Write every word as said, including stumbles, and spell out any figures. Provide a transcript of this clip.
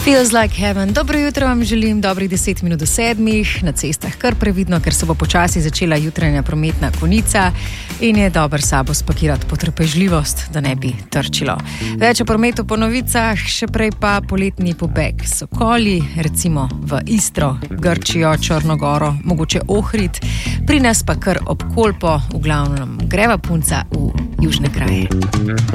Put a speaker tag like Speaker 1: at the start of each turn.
Speaker 1: Feels like heaven. Dobro jutro vam želim, dobrih deset minut do sedmih, na cestah kar previdno, ker se bo počasi začela jutranja prometna konica in je dober sabo spakirati potrpežljivost, da ne bi trčilo. Več o prometu po novicah, še prej pa poletni pobeg Sokoli, recimo v Istro, Grčijo, Črnogoro, mogoče Ohrid, pri nas pa kar ob Kolpo, v glavnem greva punca v južne kraje.